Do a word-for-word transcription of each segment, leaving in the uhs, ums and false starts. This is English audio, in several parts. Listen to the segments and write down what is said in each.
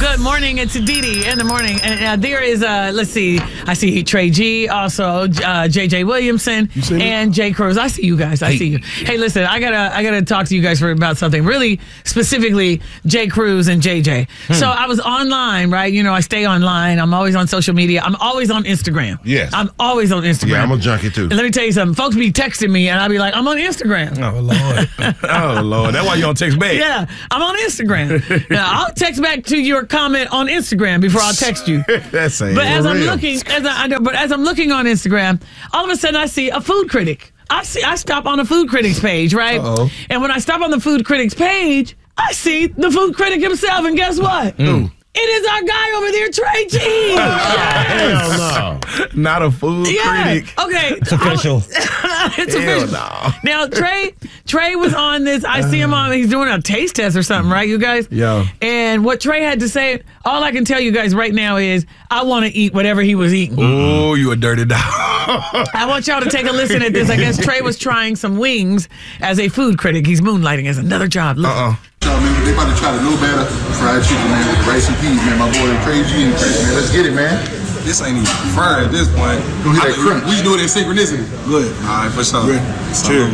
Good morning. It's Didi in the morning. And uh, there is, uh, let's see, I see Trey G, also uh, J J Williamson, and Jay Cruz. I see you guys. I hey. see you. Hey, listen, I gotta I gotta talk to you guys for about something. Really, specifically, Jay Cruz and J J. Hmm. So I was online, right? You know, I stay online. I'm always on social media. I'm always on Instagram. Yes. I'm always on Instagram. Yeah, I'm a junkie too. And let me tell you something. Folks be texting me, and I'll be like, I'm on Instagram. Oh, Lord. Oh, Lord. That's why you don't text back. Yeah, I'm on Instagram. Now, I'll text back to your comment on Instagram before I'll text you. That's it. But as For I'm real. looking, as I, I know, but as I'm looking on Instagram, all of a sudden I see a food critic. I see, I stop on the food critics page, right? Uh-oh. And when I stop on the food critics page, I see the food critic himself, and guess what? Mm. It is our guy over there, Trey G. Hell no. Not a food Yeah. critic. Okay. It's official. It's Hell official. no. Now Trey, Trey was on this. I see him on. He's doing a taste test or something, right? You guys. Yeah. And what Trey had to say, all I can tell you guys right now is, I want to eat whatever he was eating. Oh, you a dirty dog. I want y'all to take a listen at this. I guess Trey was trying some wings as a food critic. He's moonlighting as another job. Listen. Uh-uh. Y'all, man, they about to try to know better fried chicken, man, with rice and peas, man. My boy Trey G and Chris, man. Let's get it, man. This ain't even fur at this point. Go hit that I- crunch. We do it in synchronicity. Good. All right, for sure. Good. Cheers.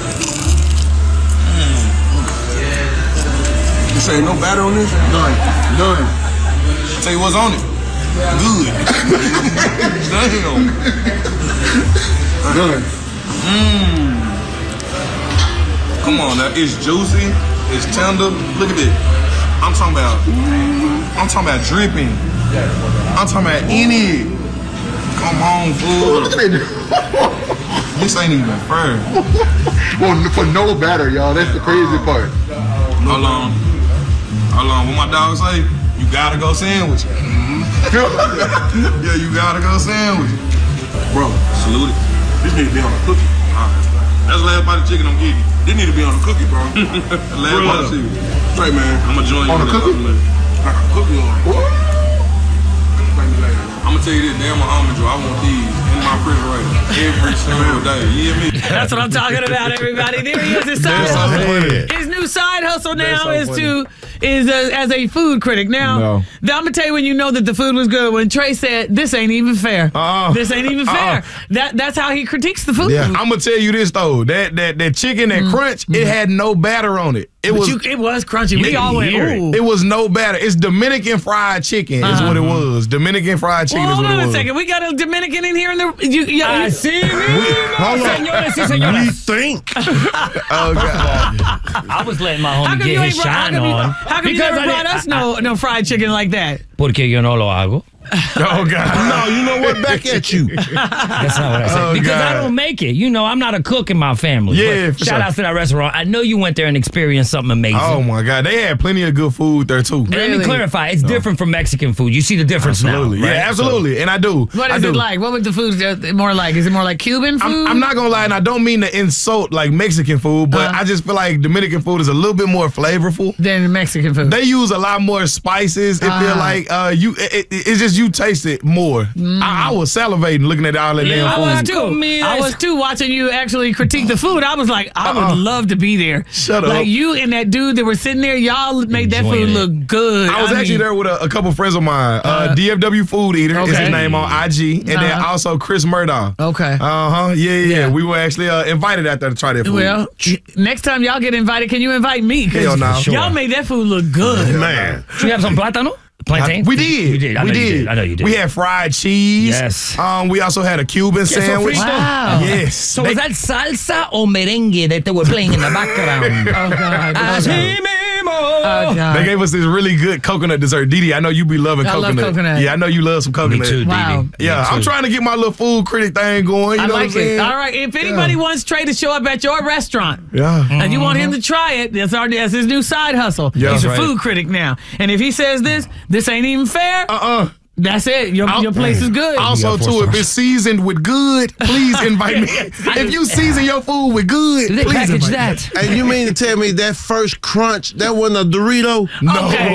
This ain't no batter on this? None. None. I'll tell you what's on it. Good. Damn. None. Mmm. Come on now. It's juicy. It's tender. Look at this. I'm talking about, I'm talking about dripping. I'm talking about in it. Come on, Oh, look fool. at that. This ain't even fair. Well, for no batter, y'all. That's the crazy part. Hold on. Hold on. What my dog say? You gotta go sandwich. Yeah, you gotta go sandwich. Bro, salute it. This need to be on a cookie. All right. That's the last bite of chicken I'm getting. This need to be on a cookie, bro. Last bite of chicken. Straight, man. I'm gonna join you. On a cookie? Like a cookie on it. I'm gonna tell you this, damn, my almond joy. I want these in my refrigerator every single day. You hear me? That's what I'm talking about, everybody. There he is. His side That's so hustle. funny. His new side hustle now so is funny. to is a, as a food critic. Now, No. I'm gonna tell you when you know that the food was good. When Trey said, "This ain't even fair. Uh-uh. This ain't even fair." Uh-uh. That that's how he critiques the food. Yeah, I'm gonna tell you this though. That that that chicken, that crunch, it had no batter on it. It But was you, it was crunchy. We You all can went, hear it. ooh. It was no batter. It's Dominican fried chicken is what it was. Dominican fried chicken Well, is hold what on it a was. second. We got a Dominican in here in the. You, you, I you, see me. Hold on. Señores y We señoras. think. Oh god. I was letting my how homie come you get ain't his brought, how shine come you, on. how come you Because never I brought didn't- us no no fried chicken like that? Porque yo no lo hago. Oh god. No, you know what? Back at you. That's not what I said. Oh, because I God. don't make it. You know, I'm not a cook in my family. Yeah, But for shout sure. out to that restaurant. I know you went there and experienced something amazing. Oh my god. They had plenty of good food there too. And let Really? me clarify, it's different from Mexican food. You see the difference Absolutely. now. Yeah, right? absolutely. And I do. What I is do. it like? What would the food uh, more like? Is it more like Cuban food? I'm, I'm not gonna lie, and I don't mean to insult like Mexican food, but Uh. I just feel like Dominican food is a little bit more flavorful. than Mexican food. They use a lot more spices. It feel Ah. like uh, you. It, it- it's just you taste it more. I, I was salivating looking at all that Yeah, damn I food. was food. too. I was too watching you actually critique the food. I was like, I Uh-uh. would love to be there. Shut up. Like you and that dude that were sitting there, y'all made that Enjoying food it. look good. I was actually mean, there with a, a couple friends of mine. Uh, Uh, D F W Food Eater is okay. his name on I G, and then Uh-huh. also Chris Murdoch. Okay. Uh huh. Yeah, yeah, Yeah. yeah. We were actually uh, invited out there to try that food. Well, next time y'all get invited, can you invite me? 'Cause Hell no. Y'all made that food look good. Man. Do you have some plátano? Plantain? We did. You did. I we know did. you did. I know you did. We had fried cheese. Yes. Um. We also had a Cuban sandwich. sofrito. Wow. Yes. So They- was that salsa or merengue that they were playing in the background? Oh God. Así Oh, mismo. God. They gave us this really good coconut dessert. Didi, I know you be loving I love coconut. coconut. Yeah, I know you love some coconut. Me too, Wow. Didi. Yeah, Me I'm too. trying to get my little food critic thing going. You I know like what I'm saying? it. All right. If anybody wants Trey to show up at your restaurant, Yeah. and you want him to try it, that's, our, that's his new side hustle. Yeah, He's a right. food critic now. And if he says this, this ain't even fair, Uh-uh. that's it. Your, I'll- your place is good. Also, You got four too, if stars. it's seasoned with good, please invite me. If you season your food with good, Do they please package invite that? And you mean to tell me that first crunch, that wasn't a Dorito? me. No. Okay.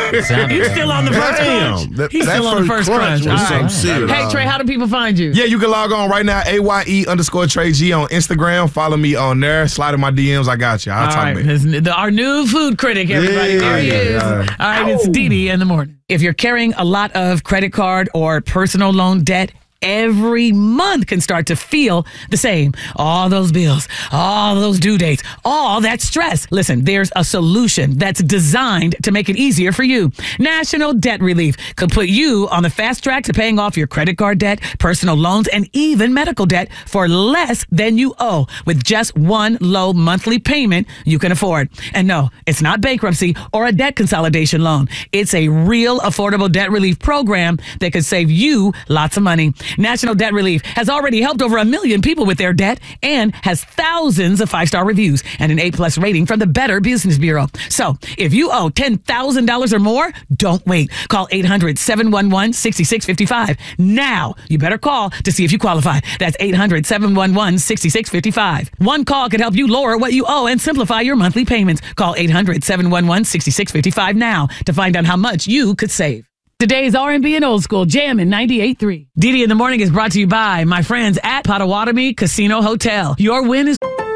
You still on the first Damn. crunch? That- He's that still on the first first crunch. crunch was All something serious. Hey, Trey, how do people find you? Yeah, you can log on right now, A Y E underscore Trey G on Instagram. Follow me on there. Slide in my D Ms. I got you. I'll All talk right, to you. his, the, our new food critic, everybody. Yeah, there he is. yeah. All right, it's Dee Dee in the morning. If you're carrying a lot of credit card or personal loan debt, every month can start to feel the same. All those bills, all those due dates, all that stress. Listen, there's a solution that's designed to make it easier for you. National Debt Relief could put you on the fast track to paying off your credit card debt, personal loans, and even medical debt for less than you owe with just one low monthly payment you can afford. And no, it's not bankruptcy or a debt consolidation loan. It's a real affordable debt relief program that could save you lots of money. National Debt Relief has already helped over a million people with their debt and has thousands of five-star reviews and an A-plus rating from the Better Business Bureau. So if you owe ten thousand dollars or more, don't wait. Call eight hundred, seven one one, six six five five. Now, you better call to see if you qualify. That's eight hundred, seven one one, six six five five. One call could help you lower what you owe and simplify your monthly payments. Call eight hundred, seven one one, six six five five now to find out how much you could save. Today's R and B and Old School Jammin' ninety-eight point three. Dee Dee in the Morning is brought to you by my friends at Potawatomi Casino Hotel. Your win is...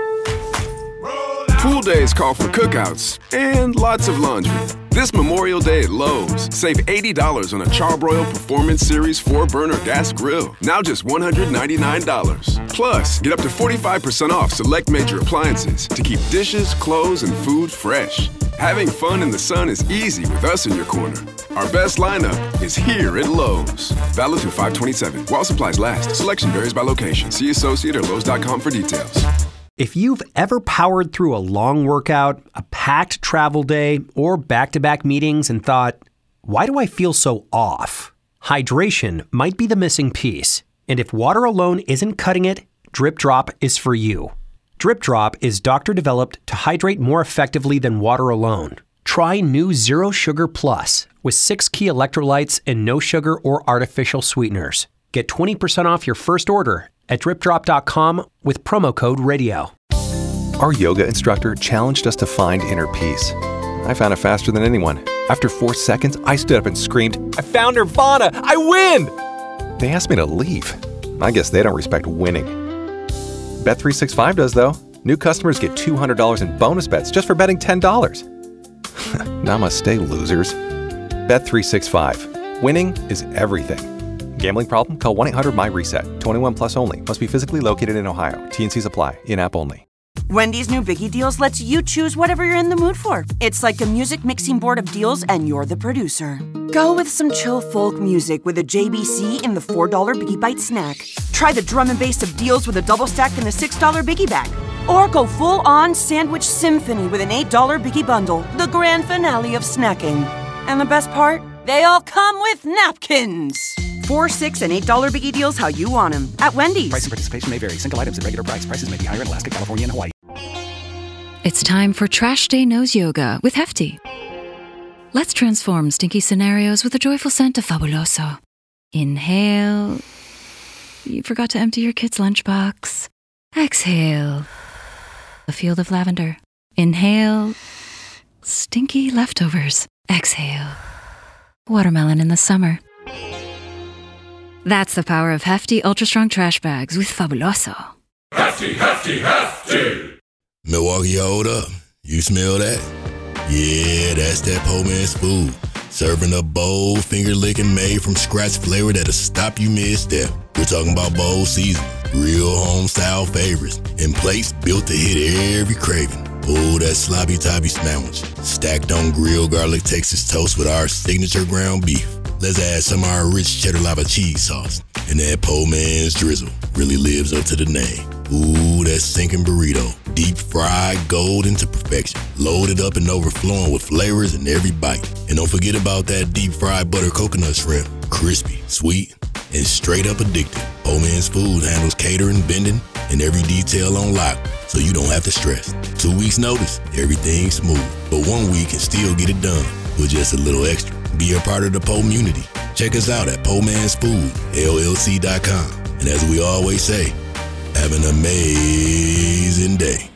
Pool days call for cookouts and lots of laundry. This Memorial Day at Lowe's, save eighty dollars on a Charbroil Performance Series four burner gas grill. Now just one hundred ninety-nine dollars. Plus, get up to forty-five percent off select major appliances to keep dishes, clothes, and food fresh. Having fun in the sun is easy with us in your corner. Our best lineup is here at Lowe's. Valid through five twenty-seven. While supplies last. Selection varies by location. See associate or lowes dot com for details. If you've ever powered through a long workout, a packed travel day, or back-to-back meetings and thought, why do I feel so off? Hydration might be the missing piece. And if water alone isn't cutting it, Drip Drop is for you. Drip Drop is doctor-developed to hydrate more effectively than water alone. Try new Zero Sugar Plus with six key electrolytes and no sugar or artificial sweeteners. Get twenty percent off your first order at drip drop dot com with promo code radio. Our yoga instructor challenged us to find inner peace. I found it faster than anyone. After four seconds, I stood up and screamed, "I found Nirvana! I win!" They asked me to leave. I guess they don't respect winning. Bet three sixty-five does, though. New customers get two hundred dollars in bonus bets just for betting ten dollars. Namaste, losers. Bet three sixty-five. Winning is everything. Gambling problem? Call one eight hundred my reset. twenty-one plus only. Must be physically located in Ohio. T and Cs apply. In-app only. Wendy's new Biggie Deals lets you choose whatever you're in the mood for. It's like a music mixing board of deals, and you're the producer. Go with some chill folk music with a J B C in the four dollar Biggie Bite snack. Try the drum and bass of deals with a double stack in the six dollar Biggie Bag. Or go full-on sandwich symphony with an eight dollar Biggie Bundle, the grand finale of snacking. And the best part? They all come with napkins. Four, six, and eight dollar Biggie Deals how you want them at Wendy's. Price and participation may vary. Single items at regular price. Prices may be higher in Alaska, California, and Hawaii. It's time for Trash Day Nose Yoga with Hefty. Let's transform stinky scenarios with a joyful scent of Fabuloso. Inhale. You forgot to empty your kid's lunchbox. Exhale. A field of lavender. Inhale. Stinky leftovers. Exhale. Watermelon in the summer. That's the power of Hefty Ultra Strong Trash Bags with Fabuloso. Hefty, hefty, hefty. Milwaukee, hold up. You smell that? Yeah, that's that po man's food. Serving a bold, finger-licking, made-from-scratch flavor that'll stop you mid-step. We're talking about bowl season, real home-style favorites, and plates built to hit every craving. Oh, that sloppy toppy sandwich, stacked on grilled garlic Texas toast with our signature ground beef. Let's add some of our rich cheddar lava cheese sauce. And that po man's drizzle really lives up to the name. Ooh, that sinking burrito. Deep fried golden to perfection. Loaded up and overflowing with flavors in every bite. And don't forget about that deep fried butter coconut shrimp. Crispy, sweet, and straight up addictive. Po man's Food handles catering, vending, and every detail on lock, so you don't have to stress. Two weeks notice, everything's smooth. But one week can still get it done with just a little extra. Be a part of the Po community. Check us out at po mans food L L C dot com. And as we always say, have an amazing day.